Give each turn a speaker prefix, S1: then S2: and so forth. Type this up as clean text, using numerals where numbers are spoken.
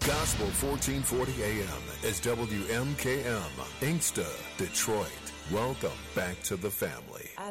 S1: Gospel 1440 AM is WMKM, Inkster, Detroit. Welcome back to the family.